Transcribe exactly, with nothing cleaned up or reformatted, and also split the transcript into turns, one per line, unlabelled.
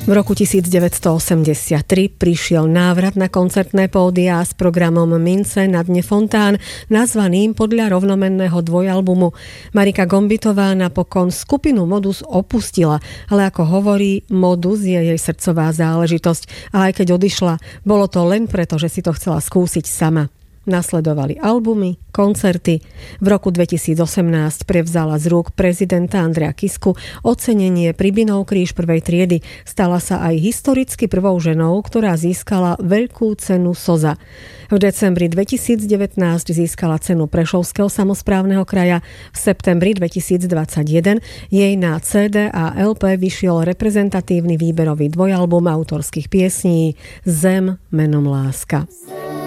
V roku devätnásťstoosemdesiattri prišiel návrat na koncertné pódia s programom Mince na dne Fontán, nazvaným podľa rovnomenného dvojalbumu. Marika Gombitová napokon skupinu Modus opustila, ale ako hovorí, Modus je jej srdcová záležitosť a aj keď odišla, bolo to len preto, že si to chcela skúsiť sama. Nasledovali albumy, koncerty. V roku dvetisícosemnásť prevzala z rúk prezidenta Andreja Kisku ocenenie Pribinov kríž prvej triedy. Stala sa aj historicky prvou ženou, ktorá získala veľkú cenu Soza. V decembri dvetisícdevätnásť získala cenu Prešovského samosprávneho kraja. V septembri dvetisícdvadsaťjeden jej na cé dé a el pé vyšiel reprezentatívny výberový dvojalbum autorských piesní Zem menom láska.